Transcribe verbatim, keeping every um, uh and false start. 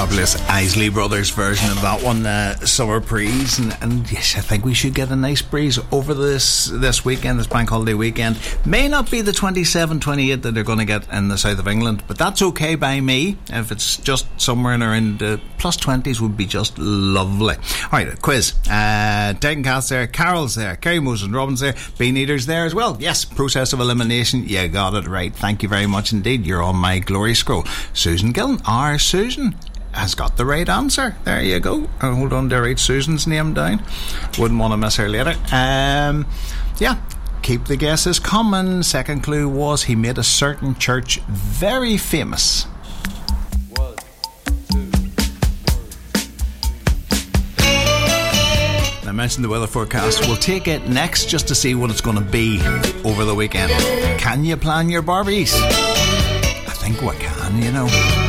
Fabulous Isley Brothers version of that one, uh, Summer Breeze, and, and yes, I think we should get a nice breeze over this this weekend, this bank holiday weekend. May not be the twenty-seven, twenty-eight that they're going to get in the south of England, but that's okay by me. If it's just somewhere in around the plus twenties would be just lovely. Alright, a quiz. Uh, Tegan Cass there, Carol's there, Kerry Moses and Robbins there, Bean Eaters there as well. Yes, process of elimination, you got it right. Thank you very much indeed. You're on my glory scroll. Susan Gillen, our Susan, has got the right answer. There you go. I'll hold on to write Susan's name down. Wouldn't want to miss her later. Um, yeah, keep the guesses coming. Second clue was he made a certain church very famous. One, two, one. I mentioned the weather forecast. We'll take it next just to see what it's going to be over the weekend. Can you plan your Barbies? I think we can, you know.